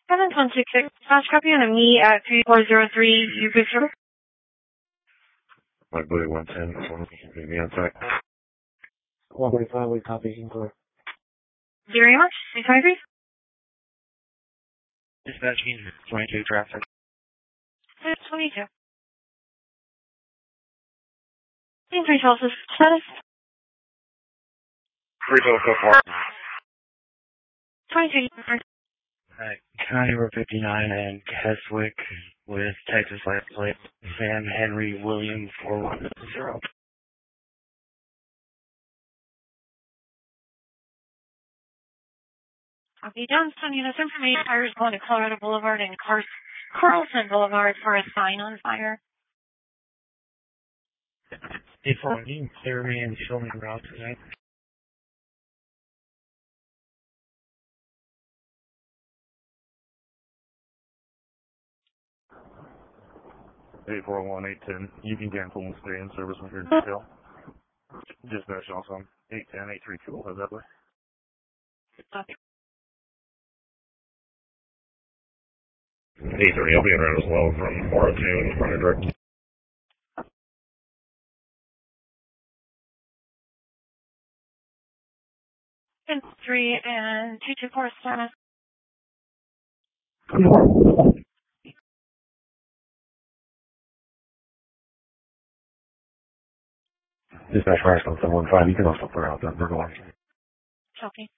7166, dispatch copy on a me at 3403 U Booster. My buddy 110, so me on site. 145, we copy, inquiry. Very much, 623. Dispatch means 22 traffic. 622. Increase also status. 3044. 22. Alright, County Road 59 and Keswick with Texas license plate Sam Henry Williams 410. Copy done. Sending this information. Fires going to Colorado Boulevard and Carlson Boulevard for a sign on fire. 814, clear me and show me route tonight. Eight 810. You can cancel and stay in service when you're in detail. Dispatch also 810 832. How's that way? Copy. 830. I'll be around as well from 402 in front of direct. 3 and 224 status. Dispatch fire on 715. You can also clear out that burglar. Copy.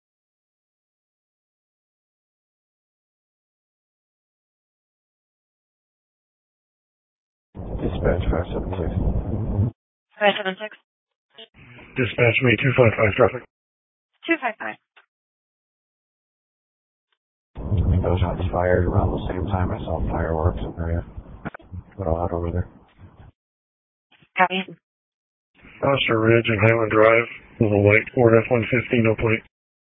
Dispatch 576. 576. Dispatch me 255 traffic. 255. Those shots fired around the same time I saw fireworks in the area. Put all out over there. Copy. Foster Ridge and Highland Drive. Little white Ford F-150, no plate.